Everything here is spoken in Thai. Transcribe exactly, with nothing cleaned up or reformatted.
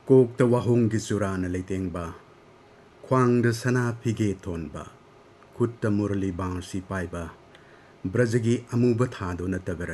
โกกตะวะหงกิสุรานะเลยเตงบาควางเดสนาพิเกทอนบาคุตตะมุรลีบางสีไปบาบราซกีอามูบะทาโดนะตะเบร